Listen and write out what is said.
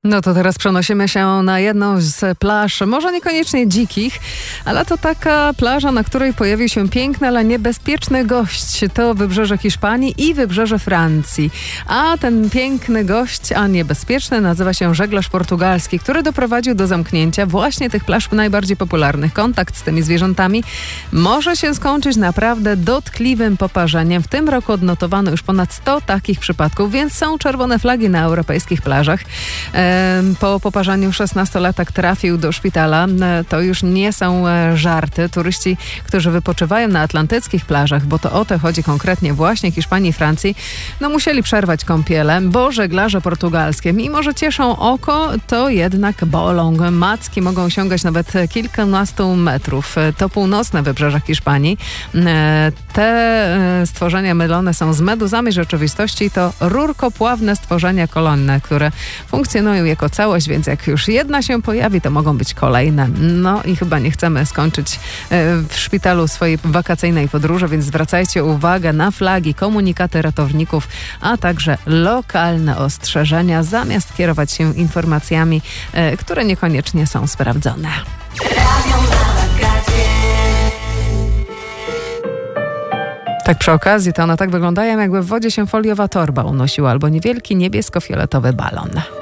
No to teraz przenosimy się na jedną z plaż, może niekoniecznie dzikich, ale to taka plaża, na której pojawił się piękny, ale niebezpieczny gość. To wybrzeże Hiszpanii i wybrzeże Francji. A ten piękny gość, a niebezpieczny, nazywa się żeglarz portugalski, który doprowadził do zamknięcia właśnie tych plaż najbardziej popularnych. Kontakt z tymi zwierzętami może się skończyć naprawdę dotkliwym poparzeniem. W tym roku odnotowano już ponad 100 takich przypadków, więc są czerwone flagi na europejskich plażach. Po poparzeniu 16-latek trafił do szpitala. To już nie są żarty. Turyści, którzy wypoczywają na atlantyckich plażach, bo to o to chodzi konkretnie właśnie Hiszpanii i Francji, musieli przerwać kąpiele, bo żeglarze portugalskie, mimo że cieszą oko, to jednak bolą. Macki mogą sięgać nawet kilkunastu metrów. To północne wybrzeże Hiszpanii. Te stworzenia mylone są z meduzami rzeczywistości. To rurkopławne stworzenia kolonne, które funkcjonują jako całość, więc jak już jedna się pojawi, to mogą być kolejne. No i chyba nie chcemy skończyć w szpitalu swojej wakacyjnej podróży, więc zwracajcie uwagę na flagi, komunikaty ratowników, a także lokalne ostrzeżenia, zamiast kierować się informacjami, które niekoniecznie są sprawdzone. Tak przy okazji to one tak wyglądają, jakby w wodzie się foliowa torba unosiła albo niewielki niebiesko-fioletowy balon.